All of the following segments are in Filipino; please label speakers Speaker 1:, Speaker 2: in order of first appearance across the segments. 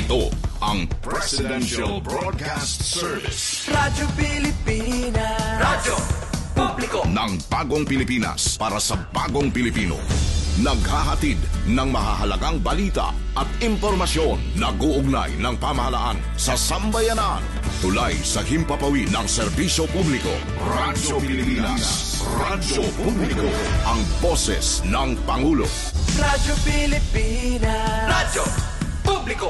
Speaker 1: Ito ang Presidential Broadcast Service.
Speaker 2: Radyo Pilipinas. Radyo Publiko
Speaker 1: ng bagong Pilipinas para sa bagong Pilipino. Naghahatid ng mahahalagang balita at impormasyon na guugnay ng pamahalaan sa sambayanan. Tulay sa himpapawid ng serbisyo publiko. Radyo Pilipinas. Radyo Publiko. Ang boses ng Pangulo.
Speaker 2: Radyo Pilipinas. Radyo Publiko.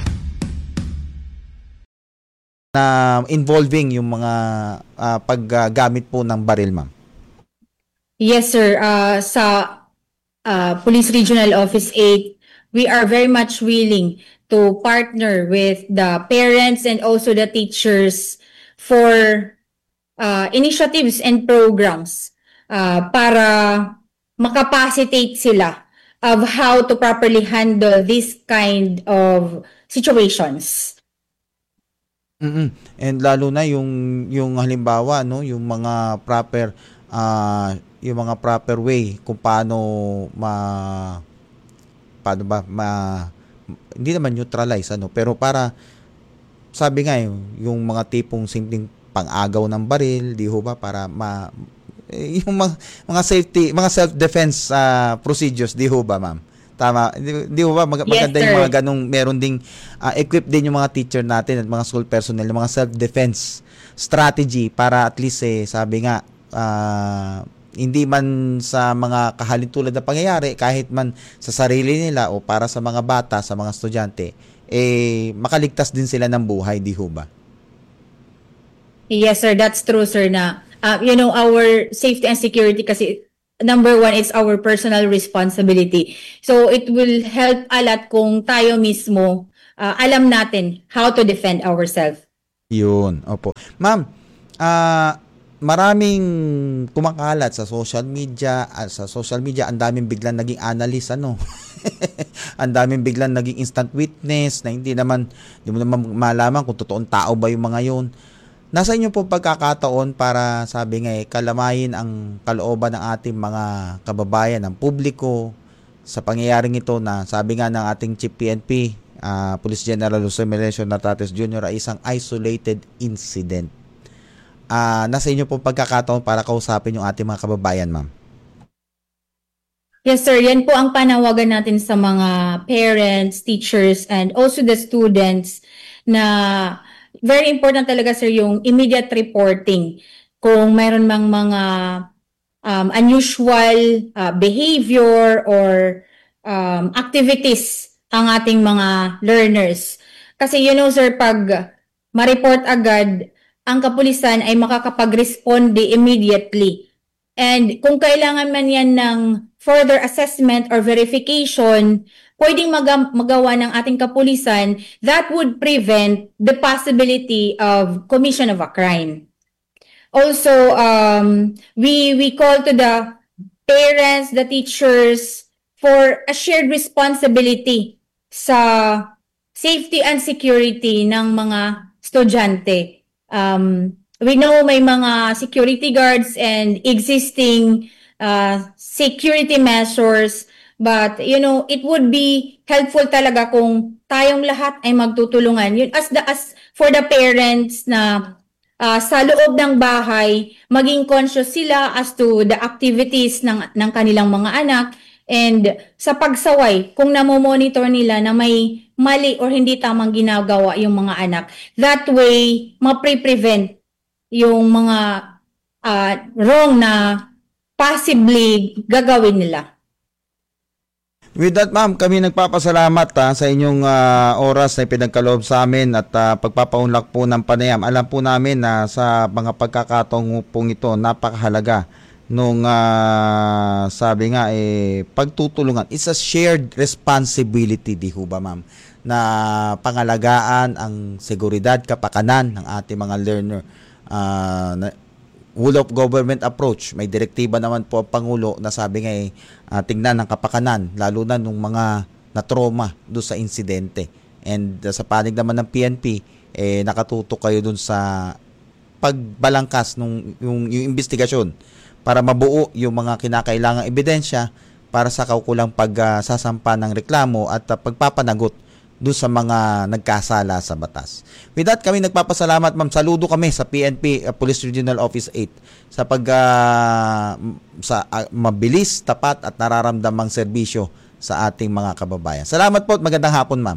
Speaker 3: Na involving yung mga paggamit po ng baril, ma'am.
Speaker 4: Yes, sir. Sa Police Regional Office 8, we are very much willing to partner with the parents and also the teachers for initiatives and programs para makapacitate sila of how to properly handle this kind of situations.
Speaker 3: And lalo na yung halimbawa, no, yung mga proper way kung paano hindi naman neutralize, pero para sabi nga yung mga tipong simpleng pang-agaw ng baril, di ho ba, para yung mga safety, mga self-defense procedures, di ho ba, ma'am? Tama, di ba maganda yung mga ganong, meron ding equip din yung mga teacher natin at mga school personnel, yung mga self-defense strategy para at least sabi nga hindi man sa mga kahalintulad na pangyayari, kahit man sa sarili nila o para sa mga bata, sa mga estudyante, makaligtas din sila ng buhay, di ho ba?
Speaker 4: Yes, sir, that's true, sir, na our safety and security kasi number one, it's our personal responsibility. So it will help a lot kung tayo mismo alam natin how to defend ourselves. Yun,
Speaker 3: opo. Ma'am, maraming kumakalat sa social media. Ang daming biglang naging analyst, ang daming biglang naging instant witness na hindi mo naman malaman kung totoong tao ba yung mga yun. Nasa inyo po pagkakataon para sabi nga kalamayin ang kalooban ng ating mga kababayan, ng publiko sa pangyayaring ito na sabi nga ng ating Chief PNP, Police General Jose Melencio Nartates Jr. ay isang isolated incident. Nasa inyo po pagkakataon para kausapin yung ating mga kababayan, ma'am.
Speaker 4: Yes, sir. Yan po ang panawagan natin sa mga parents, teachers, and also the students na very important talaga, sir, yung immediate reporting. Kung mayroon mang mga unusual behavior or activities ang ating mga learners. Kasi sir, pag ma-report agad, ang kapulisan ay makakapag-responde immediately. And kung kailangan man yan ng further assessment or verification, pwedeng magawa ng ating kapulisan that would prevent the possibility of commission of a crime. Also, we call to the parents, the teachers, for a shared responsibility sa safety and security ng mga estudyante. We know may mga security guards and existing security measures, but it would be helpful talaga kung tayong lahat ay magtutulungan. Yun as for the parents na sa loob ng bahay, maging conscious sila as to the activities ng kanilang mga anak, and sa pagsaway kung namo-monitor nila na may mali or hindi tamang ginagawa yung mga anak. That way, ma-prevent yung mga wrong na possibly gagawin nila.
Speaker 3: With that, ma'am, kami nagpapasalamat sa inyong oras na pinagkaloob sa amin at pagpapaunlak po ng panayam. Alam po namin na sa mga pagkakataong pong ito, napakahalaga nung sabi nga pagtutulungan. It's a shared responsibility, di ho ba, ma'am, na pangalagaan ang seguridad, kapakanan ng ating mga learner. Whole of government approach. May direktiba naman po ang Pangulo na sabi nga tingnan ang kapakanan, lalo na nung mga na-trauma doon sa insidente. And sa panig naman ng PNP, nakatutok kayo doon sa pagbalangkas yung investigasyon para mabuo yung mga kinakailangang ebidensya para sa kaukulang pagsasampa ng reklamo at pagpapanagot doon sa mga nagkasala sa batas. With that, kami nagpapasalamat, ma'am. Saludo kami sa PNP Police Regional Office 8 sa mabilis, tapat at nararamdamang serbisyo sa ating mga kababayan. Salamat po at magandang hapon, ma'am.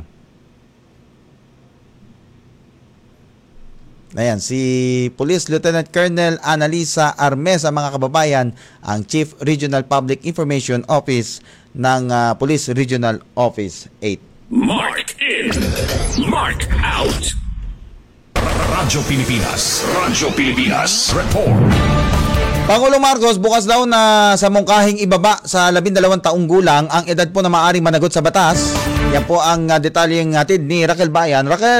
Speaker 3: Ayan, si Police Lieutenant Colonel Annalisa Armesa, mga kababayan, ang Chief Regional Public Information Office ng Police Regional Office 8.
Speaker 1: Mark in, mark out. Radyo Pilipinas, report.
Speaker 3: Pangulong Marcos, bukas daw na sa mungkahing ibaba sa 12 taong gulang ang edad po na maaaring managot sa batas. Yan po ang detalyeng hatid ni Raquel Bayan. Raquel!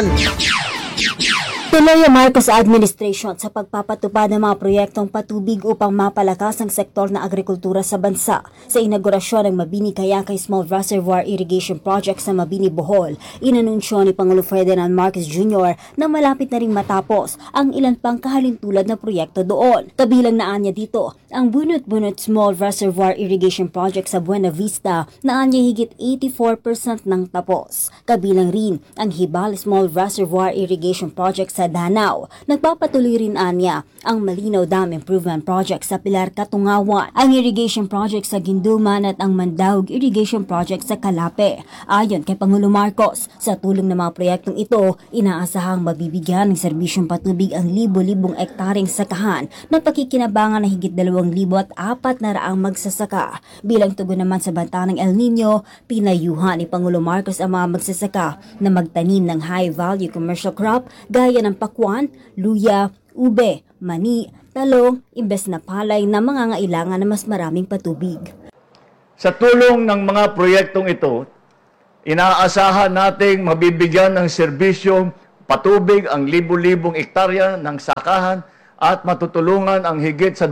Speaker 5: Tuloy ang Marcos administration sa pagpapatupad ng mga proyektong patubig upang mapalakas ang sektor ng agrikultura sa bansa. Sa inaugurasyon ng Mabini Kayakay Small Reservoir Irrigation Project sa Mabini, Bohol, inanunsyo ni Pangulo Ferdinand Marcos Jr. na malapit na ring matapos ang ilan pang kahalintulad na proyekto doon. Kabilang na niya dito ang Bunot-Bunot Small Reservoir Irrigation Project sa Buena Vista na niya higit 84% ng tapos. Kabilang rin ang Hibal Small Reservoir Irrigation Project sa Danao. Nagpapatuloy rin anya ang Malinaw Dam Improvement Project sa Pilar, Katungawan, ang irrigation project sa Ginduman at ang Mandaug Irrigation Project sa Calape. Ayon kay Pangulo Marcos, sa tulong ng mga proyektong ito, inaasahang mabibigyan ng serbisyong patubig ang libo-libong ektaryeng sakahan na pakikinabangan ng higit 2,400 magsasaka. Bilang tugon naman sa banta ng El Nino, pinayuhan ni Pangulo Marcos ang mga magsasaka na magtanim ng high-value commercial crop gaya ng pakwan, luya, ube, mani, talong, imbes na palay na mangangailangan ng mas maraming patubig.
Speaker 6: Sa tulong ng mga proyektong ito, inaasahan nating mabibigyan ng serbisyo patubig ang libu-libong ektarya ng sakahan at matutulungan ang higit sa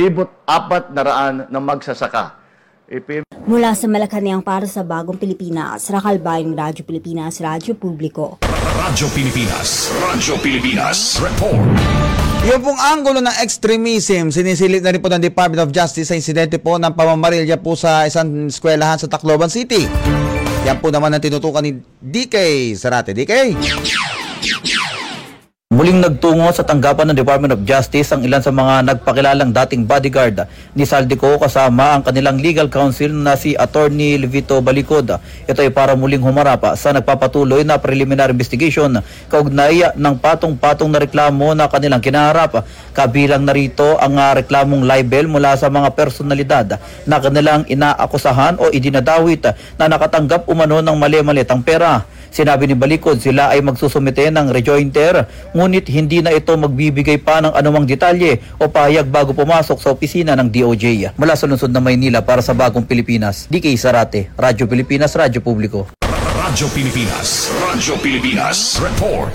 Speaker 6: 2,400 na magsasaka.
Speaker 5: Mula sa Malacanang para sa Bagong Pilipinas, Raquel Bayan, Radyo Pilipinas, Radyo Publiko.
Speaker 1: Radyo Pilipinas, report.
Speaker 3: Yung pong anggulo ng extremism, sinisilip na rin po ng Department of Justice sa insidente po ng pamamarilya po sa isang eskwelahan sa Tacloban City. Yan po naman ang tinutukan ni DK Zarate. DK?
Speaker 7: Muling nagtungo sa tanggapan ng Department of Justice ang ilan sa mga nagpakilalang dating bodyguard ni Saldico kasama ang kanilang legal counsel na si Attorney Levito Balicod. Ito ay para muling humarap sa nagpapatuloy na preliminary investigation kaugnay ng patong-patong na reklamo na kanilang kinaharap. Kabilang narito ang reklamong libel mula sa mga personalidad na kanilang inaakusahan o idinadawit na nakatanggap umano ng mali-malitang pera. Sinabi ni Balicod sila ay magsusumite ng rejoinder, ngunit hindi na ito magbibigay pa ng anumang detalye o pahayag bago pumasok sa opisina ng DOJ. Mula sa lungsod ng Maynila para sa Bagong Pilipinas, DK Zarate, Radyo Pilipinas, Radyo Publiko.
Speaker 1: Radyo Pilipinas, report.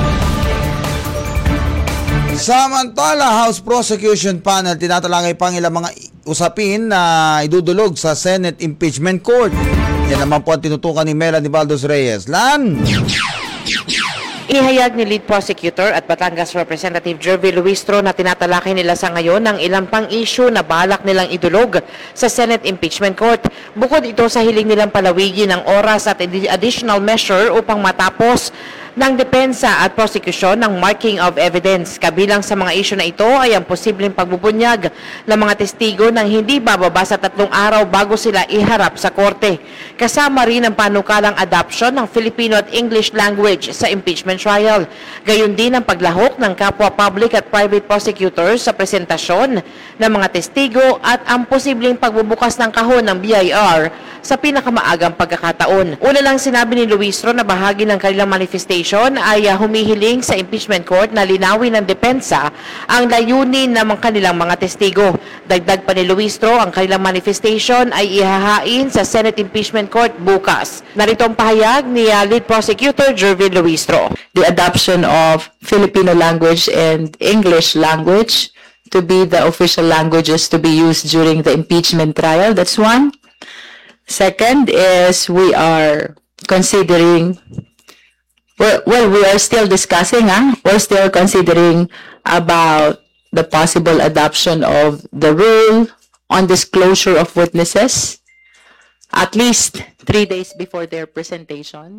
Speaker 3: Samantala, House Prosecution Panel tinatalakay pang ilang mga usapin na idudulog sa Senate Impeachment Court. Yan naman po ang tinutukan ni Melanie Baldos Reyes. Lan!
Speaker 8: Ihayag ni Lead Prosecutor at Batangas Representative Jervy Luistro na tinatalakay nila sa ngayon ang ilang pang issue na balak nilang idulog sa Senate Impeachment Court. Bukod ito sa hiling nilang palawigin ang oras at additional measure upang matapos ng depensa at prosecution ng marking of evidence. Kabilang sa mga issue na ito ay ang posibleng pagbubunyag ng mga testigo nang hindi bababa sa 3 araw bago sila iharap sa korte. Kasama rin ang panukalang adoption ng Filipino at English language sa impeachment trial. Gayon din ang paglahok ng kapwa public at private prosecutors sa presentasyon ng mga testigo at ang posibleng pagbubukas ng kahon ng BIR sa pinakamaagang pagkakataon. Una lang sinabi ni Luistro na bahagi ng kanilang manifestation ay humihiling sa impeachment court na linawin ng depensa ang layunin ng kanilang mga testigo. Dagdag pa ni Luistro, ang kanilang manifestation ay ihahain sa Senate Impeachment Court bukas. Narito ang pahayag ni Lead Prosecutor Jervy Luistro.
Speaker 9: The adoption of Filipino language and English language to be the official languages to be used during the impeachment trial. That's one. Second is we are considering, we are still discussing, we're still considering about the possible adoption of the rule on disclosure of witnesses at least 3 days before their presentation.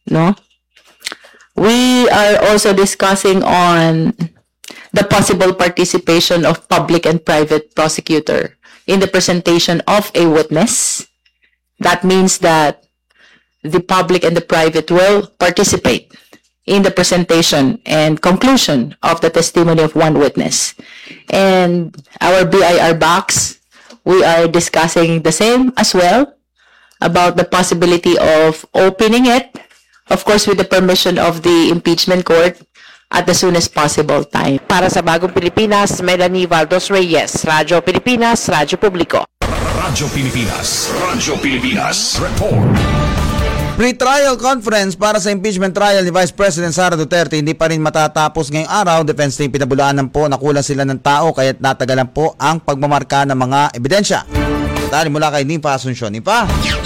Speaker 9: no? We are also discussing on the possible participation of public and private prosecutor in the presentation of a witness. That means that the public and the private will participate in the presentation and conclusion of the testimony of one witness. And our BIR box, we are discussing the same as well about the possibility of opening it, of course with the permission of the impeachment court at the soonest possible time.
Speaker 8: Para sa Bagong Pilipinas, Melanie Valdos Reyes, Radyo Pilipinas, Radyo Publiko.
Speaker 1: Radyo Pilipinas Report.
Speaker 3: Pre-trial conference para sa impeachment trial ni Vice President Sara Duterte hindi pa rin matatapos ngayong araw. Defense team pinabulaanan po na kulang sila ng tao kaya't natagalan po ang pagmamarka ng mga ebidensya. Dahil mula kay Nimpa Asuncion. Nimpa?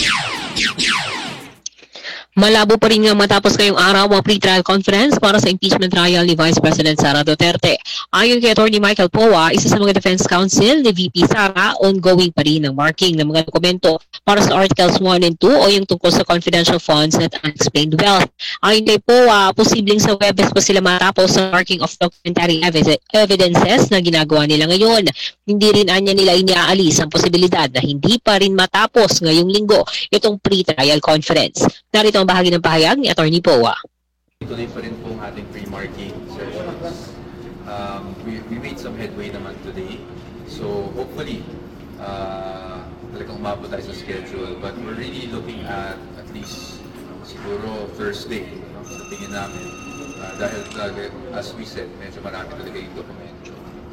Speaker 10: Malabo pa rin nga matapos ngayong araw ang pre-trial conference para sa impeachment trial ni Vice President Sara Duterte. Ayon kay Atty. Michael Poa, isa sa mga defense counsel ni VP Sara, ongoing pa rin ang marking ng mga dokumento para sa Articles 1 and 2 o yung tungkol sa confidential funds at unexplained wealth. Ayon kay Poa, posibleng sa Webes pa sila matapos sa marking of documentary evidences na ginagawa nila ngayon. Hindi rin anya nila iniaalis ang posibilidad na hindi pa rin matapos ngayong linggo itong pre-trial conference. Narito ang bahagi ng pahayag ni Atty. Poa.
Speaker 11: Tuloy pa rin pong ating pre-marking sessions. We made some headway naman today. So hopefully, talagang umabot tayo sa schedule. But we're really looking at least siguro Thursday, no, sa tingin namin. Dahil as we said, medyo marami talaga yung dokumento.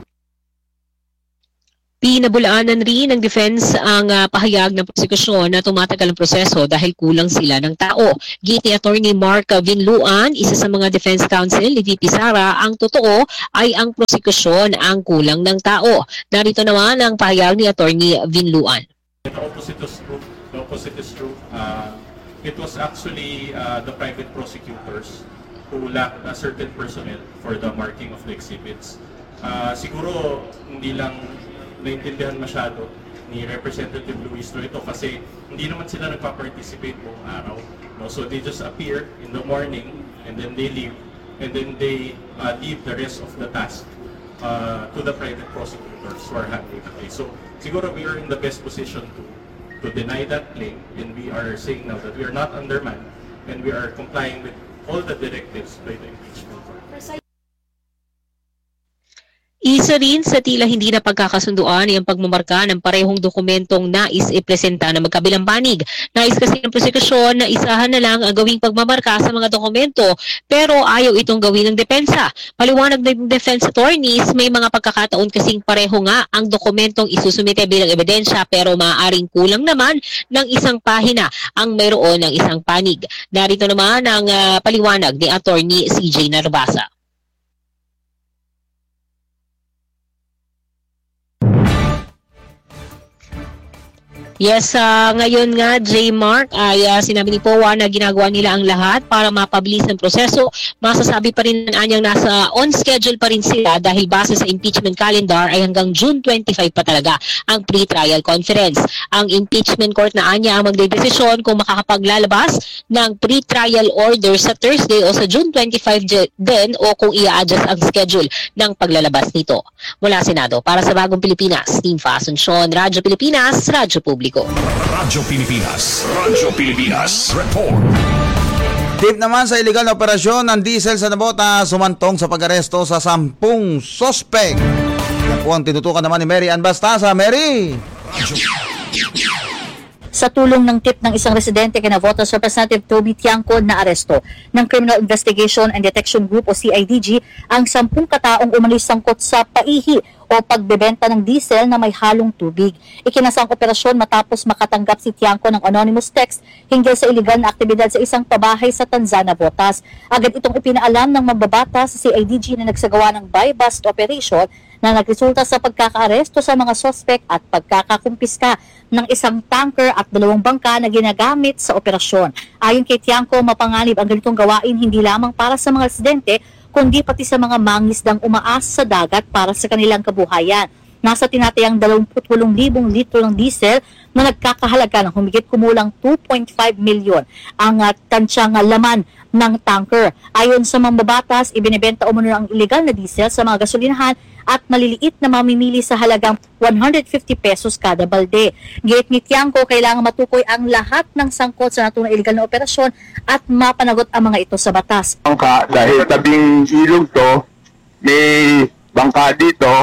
Speaker 10: Pinabulaanan rin ng defense ang pahayag ng prosekusyon na tumatagal ang proseso dahil kulang sila ng tao. Git ni Atty. Mark Vinluan, isa sa mga defense counsel ni VP Sara, ang totoo ay ang prosekusyon ang kulang ng tao. Narito naman ang pahayag ni Atty. Vinluan.
Speaker 12: The opposite is true. It was actually the private prosecutors who lacked a certain personnel for the marking of the exhibits. Siguro hindi lang naintindihan masyado ni Representative Luistro ito kasi hindi naman sila nagpa-participate buong araw. No? So they just appear in the morning and then they leave and then they leave the rest of the task to the private prosecutors who are handling the case. So siguro we are in the best position to deny that claim, and we are saying now that we are not undermanned and we are complying with all the directives by the impeachment court.
Speaker 10: Isa rin sa tila hindi na pagkakasunduan ay ang pagmamarka ng parehong dokumentong nais ipresenta ng magkabilang panig. Nais kasi ng prosekusyon na isahan na lang ang gawing pagmamarka sa mga dokumento pero ayaw itong gawin ng depensa. Paliwanag ng defense attorneys, may mga pagkakataon kasing pareho nga ang dokumentong isusumite bilang ebidensya pero maaaring kulang naman ng isang pahina ang mayroon ng isang panig. Narito naman ang paliwanag ni Attorney CJ Narbasa. Yes, ngayon nga, J. Mark, ay sinabi ni Poa na ginagawa nila ang lahat para mapabilis ang proseso. Masasabi pa rin anyang nasa on schedule pa rin sila dahil base sa impeachment calendar ay hanggang June 25 pa talaga ang pre-trial conference. Ang impeachment court na anya ang magdedesisyon kung makakapaglalabas ng pre-trial order sa Thursday o sa June 25 din o kung i-adjust ang schedule ng paglalabas nito. Mula Senado, para sa Bagong Pilipinas, Nimpa Asuncion, Radyo Pilipinas, Radyo Publiko.
Speaker 1: Radyo Pilipinas Report.
Speaker 3: Tip naman sa illegal na operasyon ng diesel sa Nabota, sumantong sa pag-aresto sa 10 sospek. Yan po ang tinutukan naman ni Mary Ann Bastasa. Mary!
Speaker 5: Sa tulong ng tip ng isang residente kay Navotas Representative Toby Tiangco na aresto ng Criminal Investigation and Detection Group o CIDG ang 10 kataong umalis sangkot sa paihi o pagbebenta ng diesel na may halong tubig. Ikinasang operasyon matapos makatanggap si Tiangco ng anonymous text hinggil sa iligal na aktibidad sa isang pabahay sa Tanzana, Botas. Agad itong ipinaalam ng mambabata sa CIDG na nagsagawa ng buy-bust operation na nagresulta sa pagkakaaresto sa mga sospek at pagkakakumpiska ng isang tanker at 2 bangka na ginagamit sa operasyon. Ayon kay Tiangco, mapanganib ang ganitong gawain hindi lamang para sa mga residente, kundi pati sa mga mangisdang umaasa sa dagat para sa kanilang kabuhayan. nasa tinatayang 28,000 litro ng diesel na nagkakahalaga ng humigit kumulang 2.5 milyon ang tansyang laman ng tanker. Ayon sa mambabatas, ibinebenta umano ang illegal na diesel sa mga gasolinahan at maliliit na mamimili sa halagang 150 pesos kada balde. Gate ni Tiangco, kailangan matukoy ang lahat ng sangkot sa naturang illegal na operasyon at mapanagot ang mga ito sa batas.
Speaker 13: Bangka, dahil tabing ilog to, may bangka dito.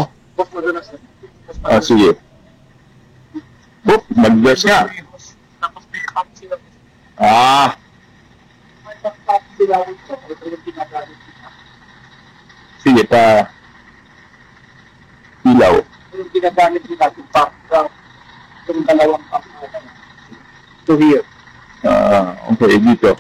Speaker 13: Sige. Mag-verse nga. Sige pa. Ilaw. Yung ginagamit nila yung background, yung dalawang pangkalan. To here. Okay, dito.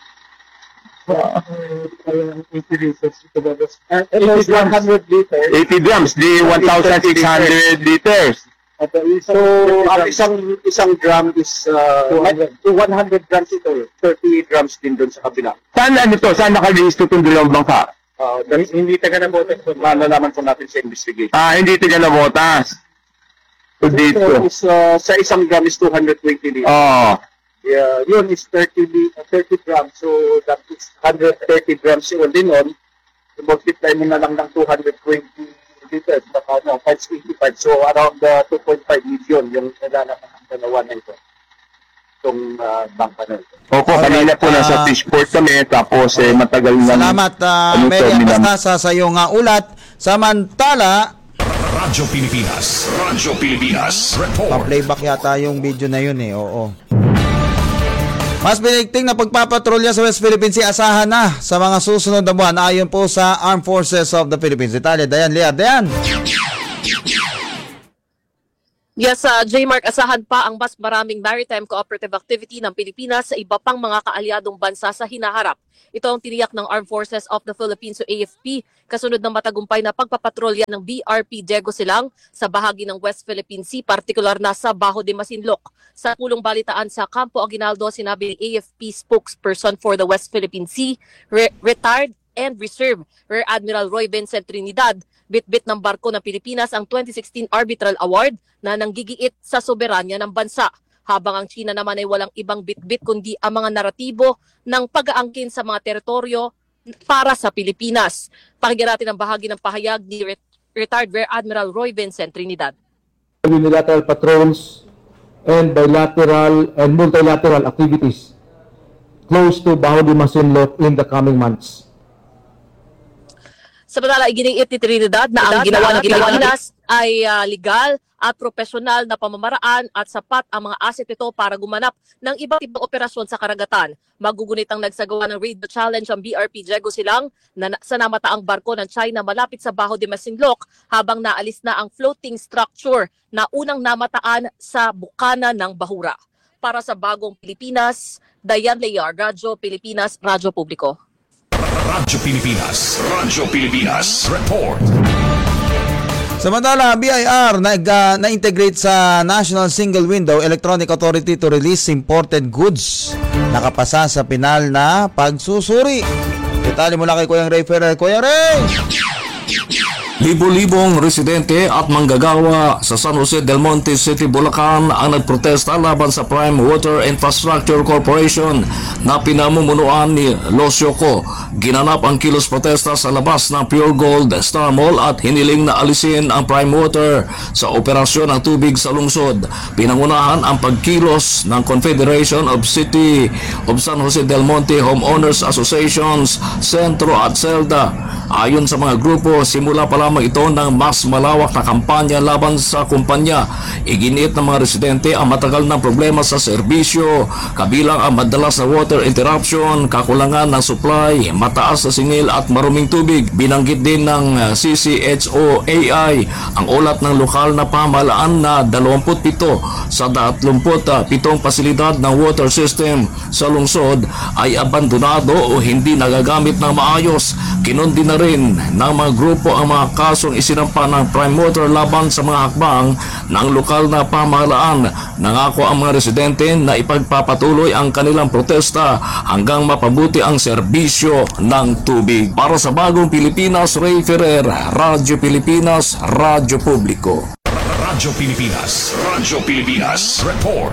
Speaker 14: 100 liters.
Speaker 13: 80 drums, di 1,600 liters.
Speaker 14: So, isang drum is 100 drums ito. 30 drums din doon sa kabila.
Speaker 13: Saan to? Saan nakalista itong dalawang bangka?
Speaker 14: Hindi taga na botas. Malalaman po natin sa investigation.
Speaker 13: Hindi taga na botas. So, dito.
Speaker 14: Sa isang drum is 220 liters. Yun is 30 grams. So, that is 130 grams yun din nun. So, multiply mo na lang ng 220 liters. Baka, 585. So, around 2.5 million yung nalalaman ng dalawa na ito. Itong bangka na ito.
Speaker 13: Opo, kanina po nasa fishport kami. Tapos, matagal na.
Speaker 3: Salamat, Mary Apastasa, sa iyong ulat. Samantala,
Speaker 1: Radyo Pilipinas Report.
Speaker 3: Pa-playback yata yung video na yun oo. Mas binigting na pagpapatrolya sa West Philippine Sea asahan na sa mga susunod na buwan ayon po sa Armed Forces of the Philippines. Detalye, Dayan Liar. Dayan!
Speaker 15: Yes, J-Mark, asahan pa ang mas maraming maritime cooperative activity ng Pilipinas sa iba pang mga kaalyadong bansa sa hinaharap. Ito ang tiniyak ng Armed Forces of the Philippines o AFP kasunod ng matagumpay na pagpapatrolya ng BRP Diego Silang sa bahagi ng West Philippine Sea, partikular na sa Bajo de Masinloc. Sa pulong balitaan sa Campo Aguinaldo, sinabi ni AFP spokesperson for the West Philippine Sea, retired and reserve Rear Admiral Roy Vincent Trinidad, bitbit ng barko ng Pilipinas ang 2016 Arbitral Award na nanggigiit sa soberanya ng bansa. Habang ang China naman ay walang ibang bitbit kundi ang mga naratibo ng pag-aangkin sa mga teritoryo para sa Pilipinas. Pakinggan natin ang bahagi ng pahayag ni retired Rear Admiral Roy Vincent Trinidad.
Speaker 16: Unilateral patrols and bilateral and multilateral activities close to Bajo de Masinloc in the coming months.
Speaker 15: Samantala, iginiit ni Trinidad na ang ginawa ng Pilipinas ay legal at profesional na pamamaraan at sapat ang mga asset ito para gumanap ng iba't ibang operasyon sa karagatan. Magugunit ang nagsagawa ng radio challenge ang BRP Diego Silang sa namataang barko ng China malapit sa Bajo de Masinloc habang naalis na ang floating structure na unang namataan sa bukana ng Bahura. Para sa Bagong Pilipinas, Dayan Lear, Radyo Pilipinas, Radyo Publiko.
Speaker 1: Radyo Pilipinas Report.
Speaker 3: Samantala, BIR na-integrate sa National Single Window Electronic Authority to release imported goods. Nakapasa sa pinal na pagsusuri. Detalye mula kay Kuya Ray Ferrer. Kuya Ray!
Speaker 17: Libo-libong residente at manggagawa sa San Jose del Monte City, Bulacan ang nagprotesta laban sa Prime Water Infrastructure Corporation na pinamumunuan ni Losioco. Ginanap ang kilos protesta sa labas ng Pure Gold Star Mall at hiniling na alisin ang Prime Water sa operasyon ng tubig sa lungsod. Pinangunahan ang pagkilos ng Confederation of City of San Jose del Monte Homeowners Associations, Centro at CELDA. Ayon sa mga grupo, simula pa lamang ito ng mas malawak na kampanya laban sa kumpanya. Iginiit ng mga residente ang matagal ng problema sa serbisyo, kabilang ang madalas na water interruption, kakulangan ng supply, mataas na singil at maruming tubig. Binanggit din ng CCHO-AI ang ulat ng lokal na pamahalaan na 27 sa 37 pasilidad ng water system sa lungsod ay abandonado o hindi nagagamit ng maayos. Kinundi na rin ng mga grupo ang mga kasong isinampa ng Prime Water laban sa mga hakbang ng lokal na pamahalaan. Nangako ang mga residente na ipagpapatuloy ang kanilang protesta hanggang mapabuti ang serbisyo ng tubig. Para sa Bagong Pilipinas, Ray Ferrer, Radyo Pilipinas, Radyo Publiko.
Speaker 1: Radyo Pilipinas. Radyo Pilipinas. Report.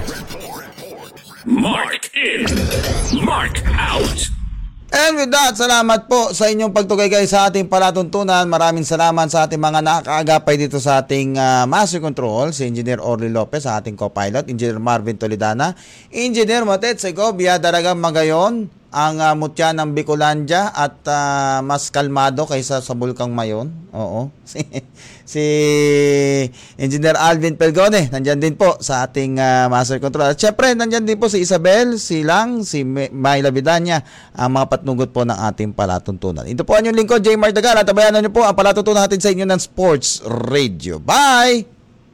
Speaker 1: Mark in. Mark out.
Speaker 3: And with that, salamat po sa inyong pagtugaygay sa ating palatuntunan. Maraming salamat sa ating mga nakaagapay dito sa ating Master Control, si Engineer Orly Lopez, sa ating co-pilot, Engineer Marvin Toledana, Engineer Motet Segovia, Daragang Magayon, ang mutya ng Bicolandia at mas kalmado kaysa sa Bulkang Mayon. Oo. Si Engineer Alvin Pelgone, nandyan din po sa ating Master Control. At syempre, nandyan din po si Isabel, si Lang, si Myla Vidanya, ang mga patnugot po ng ating palatuntunan. Ito po ang inyong lingkod, J. Mark Dagal. At tabayanan niyo po ang palatuntunan natin sa inyo ng Sports Radio. Bye!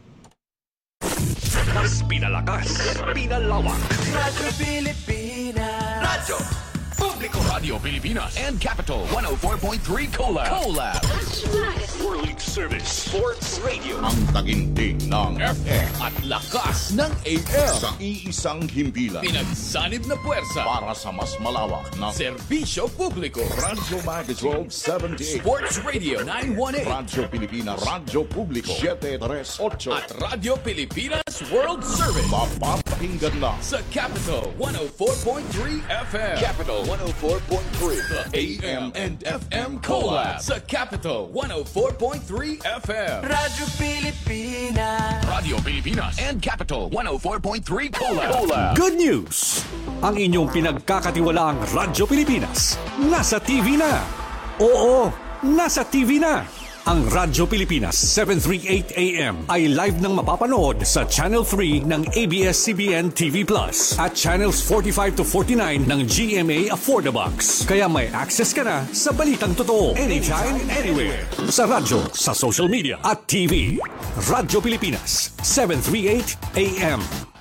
Speaker 1: Mas pinalakas, pinalawak.
Speaker 2: Radyo Pilipinas. Radyo Publiko.
Speaker 1: Radio Pilipinas and Capital 104.3 Collab. World Service Sports Radio. Ang taginting ng FM at lakas ng AM. Sa iisang himpilan. Pinagsanib na puwersa para sa mas malawak na serbisyo publiko. Radyo Magazine 1278. Sports Radio 918. Radyo Pilipinas. Radyo Publiko 738. At Radyo Pilipinas World Service. Mapapakinggan na sa Capital 104.3 FM. Capital 104.3. The AM and FM Collab sa Capital 104.3 FM.
Speaker 2: Radyo Pilipinas.
Speaker 1: Radio Pilipinas and Capital 104.3 Collab.
Speaker 18: Good news! Ang inyong pinagkakatiwalaang Radyo Pilipinas nasa TV na. Oo, nasa TV na. Ang Radyo Pilipinas 738 AM ay live nang mapapanood sa Channel 3 ng ABS-CBN TV Plus at Channels 45 to 49 ng GMA Affordabox. Kaya may access ka na sa balitang totoo anytime, anywhere. Sa radyo, sa social media at TV. Radyo Pilipinas 738 AM.